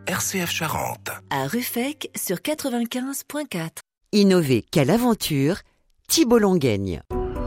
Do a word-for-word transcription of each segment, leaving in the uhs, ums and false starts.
R C F Charente. À Ruffec sur quatre-vingt-quinze virgule quatre. Innover, quelle aventure! Thibault Longueigne.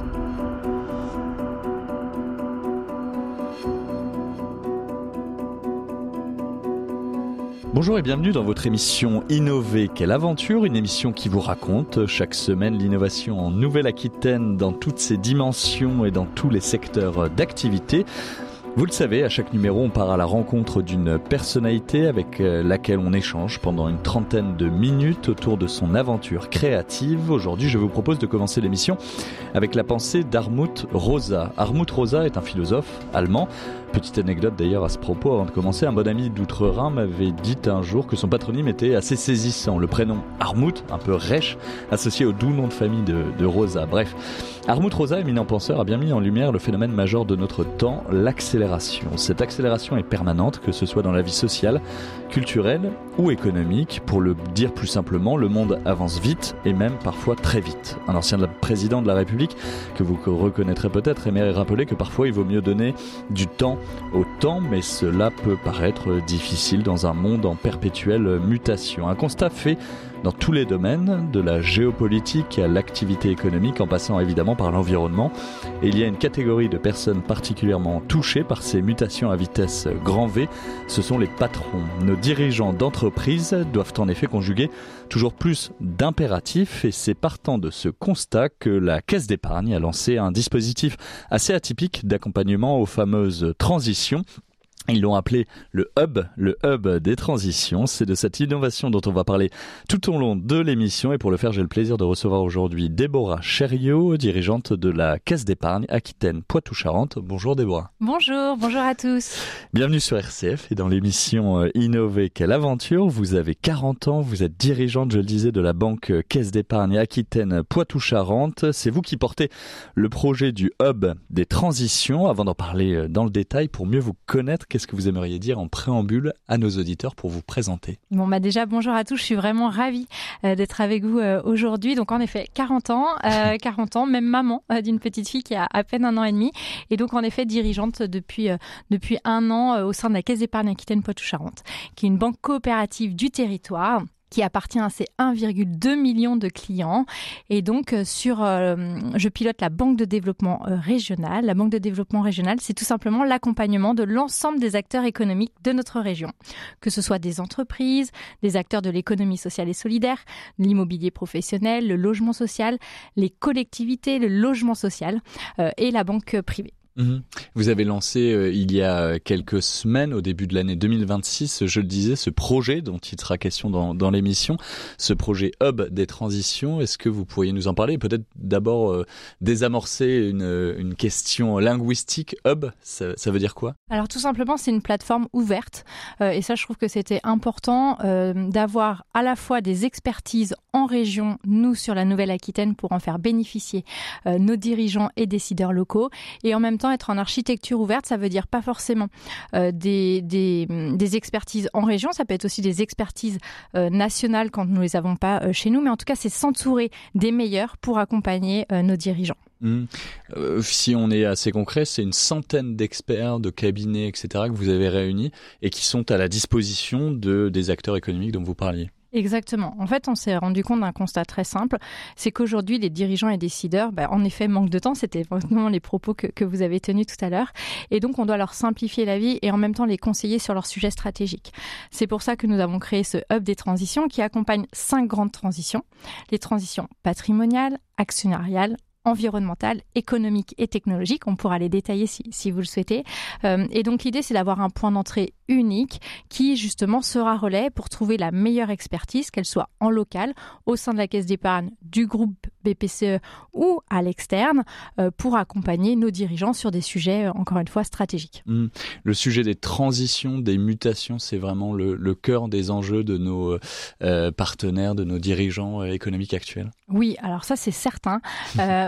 Bonjour et bienvenue dans votre émission Innover, quelle aventure, une émission qui vous raconte chaque semaine l'innovation en Nouvelle-Aquitaine dans toutes ses dimensions et dans tous les secteurs d'activité. Vous le savez, à chaque numéro, on part à la rencontre d'une personnalité avec laquelle on échange pendant une trentaine de minutes autour de son aventure créative. Aujourd'hui, je vous propose de commencer l'émission avec la pensée d'Hartmut Rosa. Hartmut Rosa est un philosophe allemand. Petite anecdote d'ailleurs à ce propos, avant de commencer, un bon ami d'Outre-Rhin m'avait dit un jour que son patronyme était assez saisissant. Le prénom Hartmut, un peu rêche, associé au doux nom de famille de, de Rosa. Bref, Hartmut Rosa, éminent penseur, a bien mis en lumière le phénomène majeur de notre temps, l'accélération. Cette accélération est permanente, que ce soit dans la vie sociale, culturelle ou économique. Pour le dire plus simplement, le monde avance vite et même parfois très vite. Un ancien président de la République, que vous reconnaîtrez peut-être, aimerait rappeler que parfois il vaut mieux donner du temps au temps, mais cela peut paraître difficile dans un monde en perpétuelle mutation. Un constat fait dans tous les domaines, de la géopolitique à l'activité économique, en passant évidemment par l'environnement. Et il y a une catégorie de personnes particulièrement touchées par ces mutations à vitesse grand V, ce sont les patrons. Nos dirigeants d'entreprise doivent en effet conjuguer toujours plus d'impératifs, et c'est partant de ce constat que la Caisse d'épargne a lancé un dispositif assez atypique d'accompagnement aux fameuses transitions. Ils l'ont appelé le hub, le hub des transitions. C'est de cette innovation dont on va parler tout au long de l'émission. Et pour le faire, j'ai le plaisir de recevoir aujourd'hui Déborah Chériot, dirigeante de la Caisse d'épargne Aquitaine Poitou-Charentes. Bonjour Déborah. Bonjour, bonjour à tous. Bienvenue sur R C F et dans l'émission Innover, quelle aventure. Vous avez quarante ans, vous êtes dirigeante, je le disais, de la banque Caisse d'épargne Aquitaine Poitou-Charentes. C'est vous qui portez le projet du hub des transitions. Avant d'en parler dans le détail, pour mieux vous connaître, qu'est-ce que vous aimeriez dire en préambule à nos auditeurs pour vous présenter? Bon, bah déjà, bonjour à tous. Je suis vraiment ravie euh, d'être avec vous euh, aujourd'hui. Donc, en effet, quarante ans, euh, quarante ans, même maman euh, d'une petite fille qui a à peine un an et demi. Et donc, en effet, dirigeante depuis, euh, depuis un an euh, au sein de la Caisse d'épargne Aquitaine Poitou-Charentes, qui est une banque coopérative du territoire, qui appartient à ses un virgule deux million de clients. Et donc, sur, euh, je pilote la banque de développement euh, régional. La banque de développement régional, c'est tout simplement l'accompagnement de l'ensemble des acteurs économiques de notre région. Que ce soit des entreprises, des acteurs de l'économie sociale et solidaire, l'immobilier professionnel, le logement social, les collectivités, le logement social euh, et la banque privée. Mmh. Vous avez lancé euh, il y a quelques semaines, au début de l'année deux mille vingt-six, je le disais, ce projet dont il sera question dans, dans l'émission, ce projet Hub des transitions. Est-ce que vous pourriez nous en parler? Peut-être d'abord euh, désamorcer une, une question linguistique. Hub, ça, ça veut dire quoi? Alors tout simplement, c'est une plateforme ouverte euh, et ça, je trouve que c'était important euh, d'avoir à la fois des expertises en région, nous sur la Nouvelle-Aquitaine, pour en faire bénéficier euh, nos dirigeants et décideurs locaux, et en même temps être en architecture ouverte. Ça veut dire pas forcément euh, des, des, des expertises en région, ça peut être aussi des expertises euh, nationales quand nous les avons pas euh, chez nous, mais en tout cas c'est s'entourer des meilleurs pour accompagner euh, nos dirigeants. Mmh. Euh, si on est assez concret, c'est une centaine d'experts, de cabinets, et cetera que vous avez réunis et qui sont à la disposition de, des acteurs économiques dont vous parliez. Exactement. En fait, on s'est rendu compte d'un constat très simple, c'est qu'aujourd'hui, les dirigeants et décideurs, bah, en effet, manquent de temps. C'était vraiment les propos que, que vous avez tenus tout à l'heure. Et donc, on doit leur simplifier la vie et en même temps les conseiller sur leurs sujets stratégiques. C'est pour ça que nous avons créé ce hub des transitions qui accompagne cinq grandes transitions. Les transitions patrimoniales, actionnariales, environnementales, économiques et technologiques. On pourra les détailler si, si vous le souhaitez. Euh, et donc, l'idée, c'est d'avoir un point d'entrée unique qui, justement, sera relais pour trouver la meilleure expertise, qu'elle soit en local, au sein de la Caisse d'épargne, du groupe B P C E ou à l'externe, euh, pour accompagner nos dirigeants sur des sujets, euh, encore une fois, stratégiques. Mmh. Le sujet des transitions, des mutations, c'est vraiment le, le cœur des enjeux de nos euh, partenaires, de nos dirigeants euh, économiques actuels. Oui, alors ça, c'est certain. Euh,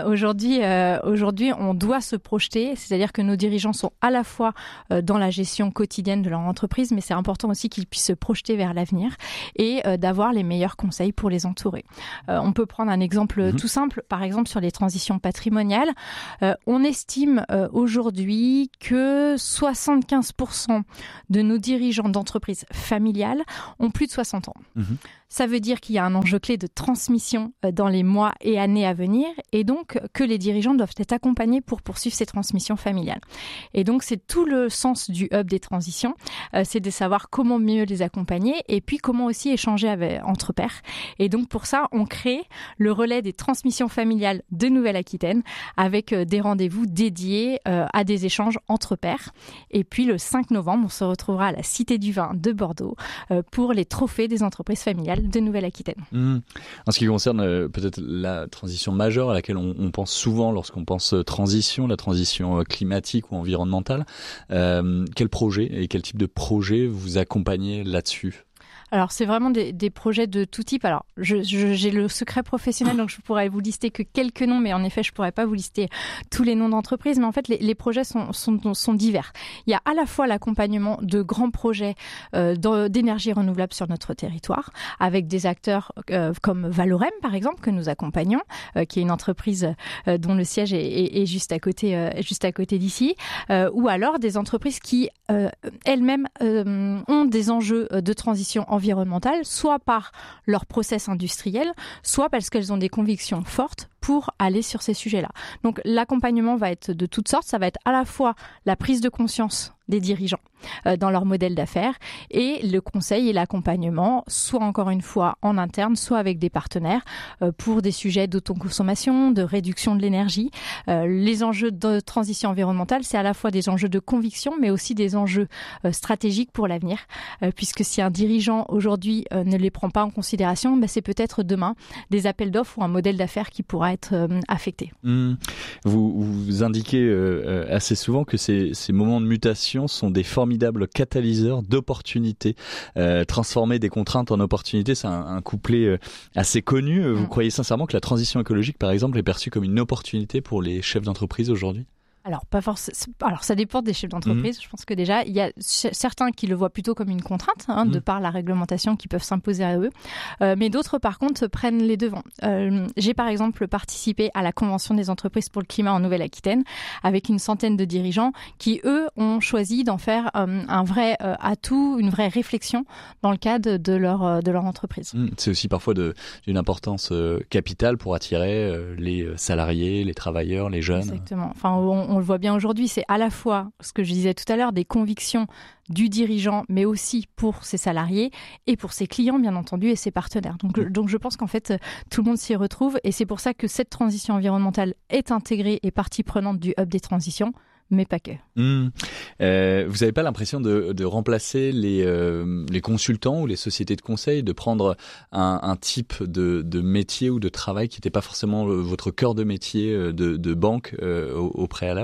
Euh, aujourd'hui, euh, aujourd'hui, on doit se projeter, c'est-à-dire que nos dirigeants sont à la fois euh, dans la gestion quotidienne de leur entreprise, mais c'est important aussi qu'ils puissent se projeter vers l'avenir et euh, d'avoir les meilleurs conseils pour les entourer. Euh, on peut prendre un exemple mmh. tout simple, par exemple sur les transitions patrimoniales. Euh, on estime euh, aujourd'hui que soixante-quinze pour cent de nos dirigeants d'entreprises familiales ont plus de soixante ans. Mmh. Ça veut dire qu'il y a un enjeu clé de transmission dans les mois et années à venir et donc que les dirigeants doivent être accompagnés pour poursuivre ces transmissions familiales. Et donc, c'est tout le sens du hub des transitions, euh, c'est de savoir comment mieux les accompagner et puis comment aussi échanger avec, entre pairs. Et donc, pour ça, on crée le relais des transmissions familiales de Nouvelle-Aquitaine avec euh, des rendez-vous dédiés euh, à des échanges entre pairs. Et puis, le cinq novembre, on se retrouvera à la Cité du Vin de Bordeaux euh, pour les trophées des entreprises familiales de Nouvelle-Aquitaine. Mmh. En ce qui concerne euh, peut-être la transition majeure à laquelle on, on pense souvent lorsqu'on pense transition, la transition climatique ou environnementale, euh, quel projet et quel type de projet vous accompagnez là-dessus ? Alors, c'est vraiment des, des projets de tout type. Alors, je, je, j'ai le secret professionnel, donc je pourrais vous lister que quelques noms, mais en effet, je pourrais pas vous lister tous les noms d'entreprises. Mais en fait, les, les projets sont, sont, sont divers. Il y a à la fois l'accompagnement de grands projets euh, d'énergie renouvelable sur notre territoire, avec des acteurs euh, comme Valorem, par exemple, que nous accompagnons, euh, qui est une entreprise euh, dont le siège est, est, est juste à côté, euh, juste à côté d'ici, euh, ou alors des entreprises qui euh, elles-mêmes euh, ont des enjeux de transition environnementale, soit par leur process industriel, soit parce qu'elles ont des convictions fortes pour aller sur ces sujets-là. Donc l'accompagnement va être de toutes sortes, ça va être à la fois la prise de conscience des dirigeants euh, dans leur modèle d'affaires et le conseil et l'accompagnement, soit encore une fois en interne, soit avec des partenaires euh, pour des sujets d'autoconsommation, de réduction de l'énergie. Euh, les enjeux de transition environnementale, c'est à la fois des enjeux de conviction, mais aussi des enjeux euh, stratégiques pour l'avenir, euh, puisque si un dirigeant aujourd'hui euh, ne les prend pas en considération, ben, c'est peut-être demain des appels d'offres ou un modèle d'affaires qui pourra être euh, affecté. Mmh. Vous, vous indiquez euh, assez souvent que ces, ces moments de mutation sont des formidables catalyseurs d'opportunités. Euh, transformer des contraintes en opportunités, c'est un, un couplet euh, assez connu. Vous mmh. croyez sincèrement que la transition écologique, par exemple, est perçue comme une opportunité pour les chefs d'entreprise aujourd'hui ? Alors, pas forcément. Alors, ça dépend des chefs d'entreprise. Mmh. Je pense que déjà, il y a certains qui le voient plutôt comme une contrainte, hein, mmh. de par la réglementation qui peuvent s'imposer à eux. Euh, mais d'autres, par contre, prennent les devants. Euh, j'ai, par exemple, participé à la Convention des entreprises pour le climat en Nouvelle-Aquitaine avec une centaine de dirigeants qui, eux, ont choisi d'en faire euh, un vrai euh, atout, une vraie réflexion dans le cadre de leur, euh, de leur entreprise. Mmh. C'est aussi parfois de, d'une importance euh, capitale pour attirer euh, les salariés, les travailleurs, les jeunes. Exactement. Enfin, on, on le voit bien aujourd'hui, c'est à la fois, ce que je disais tout à l'heure, des convictions du dirigeant, mais aussi pour ses salariés et pour ses clients, bien entendu, et ses partenaires. Donc, mmh. donc je pense qu'en fait, tout le monde s'y retrouve et c'est pour ça que cette transition environnementale est intégrée et partie prenante du hub des transitions, mais pas que. Mmh. Euh, vous n'avez pas l'impression de, de remplacer les, euh, les consultants ou les sociétés de conseil, de prendre un, un type de, de métier ou de travail qui n'était pas forcément votre cœur de métier de, de banque euh, au, au préalable ?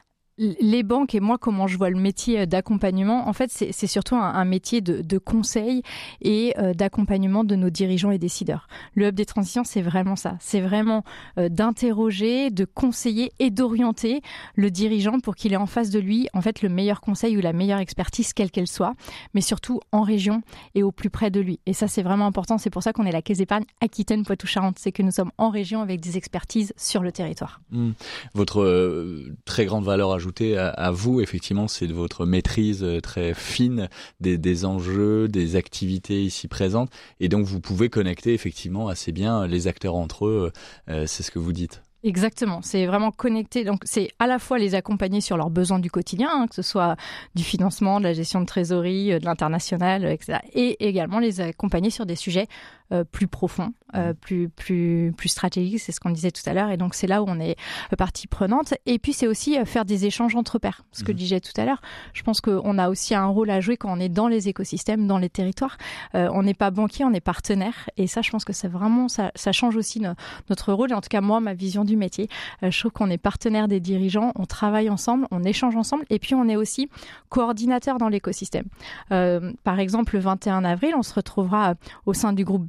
Les banques et moi, comment je vois le métier d'accompagnement, en fait, c'est, c'est surtout un, un métier de, de conseil et euh, d'accompagnement de nos dirigeants et décideurs. Le hub des transitions, c'est vraiment ça. C'est vraiment euh, d'interroger, de conseiller et d'orienter le dirigeant pour qu'il ait en face de lui, en fait, le meilleur conseil ou la meilleure expertise, quelle qu'elle soit, mais surtout en région et au plus près de lui. Et ça, c'est vraiment important. C'est pour ça qu'on est la Caisse d'épargne Aquitaine Poitou-Charentes. C'est que nous sommes en région avec des expertises sur le territoire. Mmh. Votre euh, très grande valeur ajoutée À, à vous, effectivement, c'est de votre maîtrise très fine des, des enjeux, des activités ici présentes, et donc vous pouvez connecter effectivement assez bien les acteurs entre eux, euh, c'est ce que vous dites. Exactement, c'est vraiment connecté. Donc, c'est à la fois les accompagner sur leurs besoins du quotidien, hein, que ce soit du financement, de la gestion de trésorerie, de l'international, et cetera. Et également les accompagner sur des sujets euh, plus profonds, euh, plus plus plus stratégiques. C'est ce qu'on disait tout à l'heure. Et donc, c'est là où on est partie prenante. Et puis, c'est aussi faire des échanges entre pairs. Ce que mmh. je disais tout à l'heure, je pense qu'on a aussi un rôle à jouer quand on est dans les écosystèmes, dans les territoires. Euh, on n'est pas banquier, on est partenaire. Et ça, je pense que c'est vraiment ça, ça change aussi no, notre rôle. Et en tout cas, moi, ma vision du métier. Euh, je trouve qu'on est partenaire des dirigeants, on travaille ensemble, on échange ensemble et puis on est aussi coordinateur dans l'écosystème. Euh, par exemple, le vingt et un avril, on se retrouvera au sein du groupe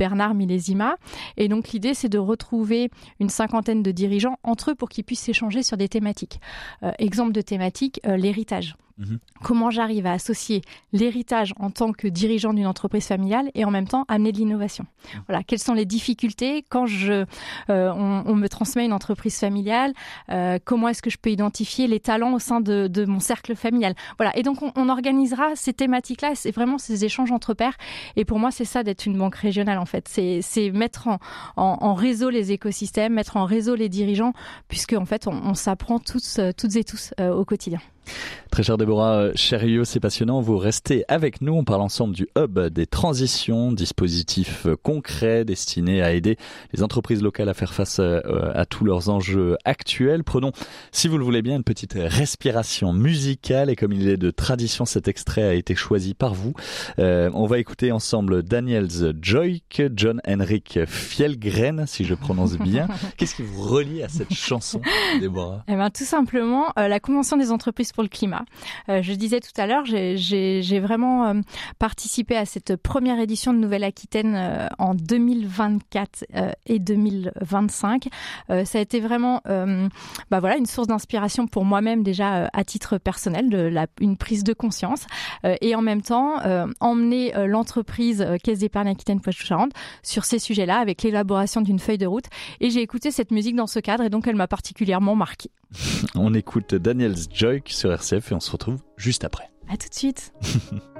Bernard Millésima. Et donc l'idée, c'est de retrouver une cinquantaine de dirigeants entre eux pour qu'ils puissent s'échanger sur des thématiques. Euh, exemple de thématique, euh, l'héritage. Mmh. Comment j'arrive à associer l'héritage en tant que dirigeant d'une entreprise familiale et en même temps amener de l'innovation. Mmh. Voilà, quelles sont les difficultés quand je, euh, on, on me transmet une entreprise familiale, euh, comment est-ce que je peux identifier les talents au sein de, de mon cercle familial. Voilà, et donc on, on organisera ces thématiques-là, c'est vraiment ces échanges entre pairs. Et pour moi, c'est ça d'être une banque régionale en fait, c'est, c'est mettre en, en, en réseau les écosystèmes, mettre en réseau les dirigeants, puisque en fait on, on s'apprend tous, toutes et tous euh, au quotidien. Très chère Déborah Chérieux, c'est passionnant. Vous restez avec nous. On parle ensemble du Hub des transitions, dispositif concret destiné à aider les entreprises locales à faire face à tous leurs enjeux actuels. Prenons, si vous le voulez bien, une petite respiration musicale. Et comme il est de tradition, cet extrait a été choisi par vous. Euh, on va écouter ensemble Daniels Joik, John Henrik Fjellgren, si je prononce bien. Qu'est-ce qui vous relie à cette chanson, Déborah ? Eh ben, tout simplement, euh, la Convention des entreprises pour le climat. Euh, je disais tout à l'heure, j'ai, j'ai, j'ai vraiment euh, participé à cette première édition de Nouvelle-Aquitaine euh, en deux mille vingt-quatre euh, et deux mille vingt-cinq. Euh, ça a été vraiment euh, bah voilà, une source d'inspiration pour moi-même déjà euh, à titre personnel, de la, une prise de conscience euh, et en même temps euh, emmener euh, l'entreprise euh, Caisse d'épargne Aquitaine Poitou-Charentes sur ces sujets-là avec l'élaboration d'une feuille de route. Et j'ai écouté cette musique dans ce cadre et donc elle m'a particulièrement marquée. On écoute Daniels Joik sur R C F et on se retrouve juste après. À tout de suite.